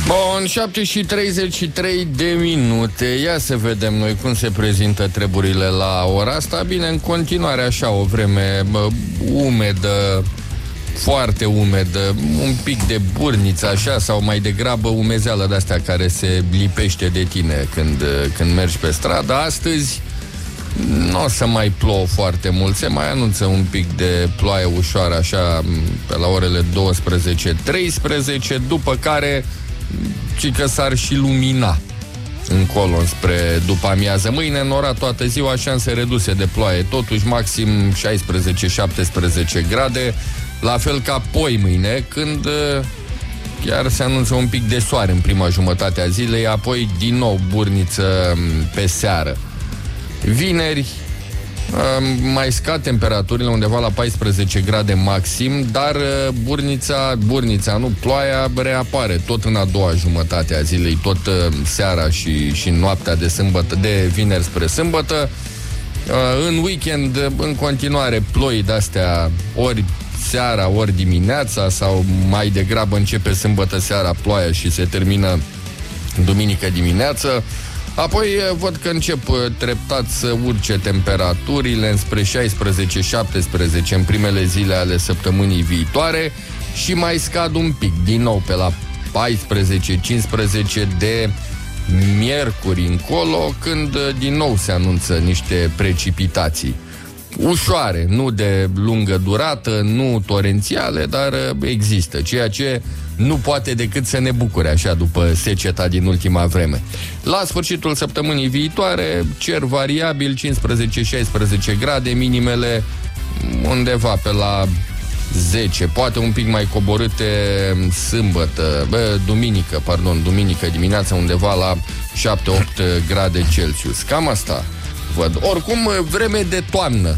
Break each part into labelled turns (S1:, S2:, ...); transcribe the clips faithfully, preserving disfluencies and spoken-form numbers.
S1: Bun, șapte și treizeci și trei de minute. Ia să vedem noi cum se prezintă treburile la ora asta. Bine, în continuare așa o vreme bă, umedă, foarte umedă, un pic de burniță așa, sau mai degrabă umezeală de-astea care se lipește de tine când, când mergi pe stradă. Astăzi nu o să mai plouă foarte mult, se mai anunță un pic de ploaie ușoară așa pe la orele douăsprezece treisprezece, după care ci că s-ar și lumina încolo spre după amiază. Mâine înorat toată ziua, șanse reduse de ploaie, totuși maxim șaisprezece șaptesprezece grade, la fel ca poi mâine, când chiar se anunță un pic de soare în prima jumătate a zilei, apoi din nou burniță pe seară. Vineri mai scad temperaturile undeva la paisprezece grade maxim, dar burnița, burnița, nu, ploaia reapare tot în a doua jumătate a zilei, tot seara și, și noaptea de sâmbătă, de vineri spre sâmbătă. În weekend, în continuare, ploi de-astea ori seara, ori dimineața, sau mai degrabă începe sâmbătă seara ploaia și se termină duminică dimineață. Apoi văd că încep treptat să urce temperaturile înspre șaisprezece șaptesprezece în primele zile ale săptămânii viitoare și mai scad un pic, din nou pe la paisprezece cincisprezece de miercuri încolo, când din nou se anunță niște precipitații ușoare, nu de lungă durată, nu torențiale, dar există, ceea ce nu poate decât să ne bucure așa după seceta din ultima vreme. La sfârșitul săptămânii viitoare, cer variabil, cincisprezece șaisprezece grade, minimele undeva pe la zece, poate un pic mai coborâte sâmbătă, bă, duminică, pardon, duminică dimineața undeva la șapte opt grade Celsius. Cam asta văd. Oricum, vreme de toamnă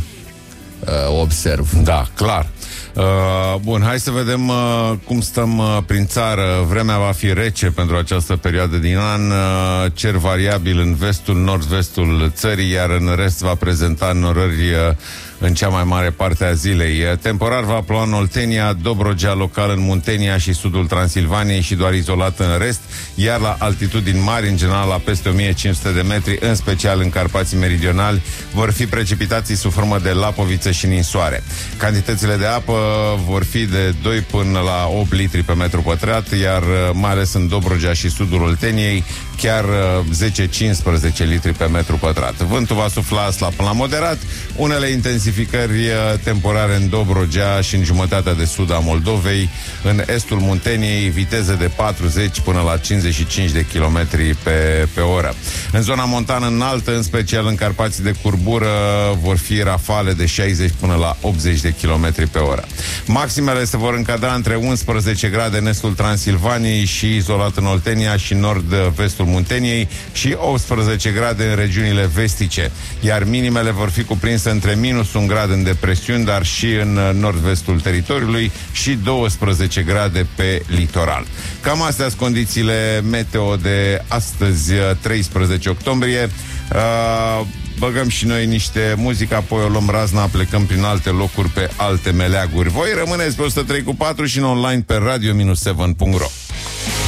S1: observ.
S2: Da, clar. Uh, bun, hai să vedem uh, cum stăm uh, prin țară. Vremea va fi rece pentru această perioadă din an, uh, cer variabil în vestul, nord-vestul țării, iar în rest va prezenta norări uh, în cea mai mare parte a zilei. Temporar va ploua în Oltenia, Dobrogea, local în Muntenia și sudul Transilvaniei și doar izolat în rest, iar la altitudini mari, în general la peste o mie cinci sute de metri, în special în Carpații Meridionali, vor fi precipitații sub formă de lapoviță și ninsoare. Cantitățile de apă vor fi de doi până la opt litri pe metru pătrat, iar mai ales în Dobrogea și sudul Olteniei, chiar zece cincisprezece litri pe metru pătrat. Vântul va sufla slab până la moderat, unele intensificări temporare în Dobrogea și în jumătatea de sud a Moldovei, în estul Munteniei, viteze de patruzeci până la cincizeci și cinci de kilometri pe, pe oră. În zona montană înaltă, în special în Carpații de curbură, vor fi rafale de șaizeci până la optzeci de kilometri pe oră. Maximele se vor încadra între unsprezece grade în estul Transilvaniei și izolat în Oltenia și nord-vestul Munteniei și optsprezece grade în regiunile vestice, iar minimele vor fi cuprinse între minus un grad în depresiuni, dar și în nord-vestul teritoriului și douăsprezece grade pe litoral. Cam astea sunt condițiile meteo de astăzi, treisprezece octombrie. Uh, Băgăm și noi niște muzică, apoi o luăm razna, plecăm prin alte locuri pe alte meleaguri. Voi rămâneți pe o sută trei cu patru și în online pe radio șapte punct ro.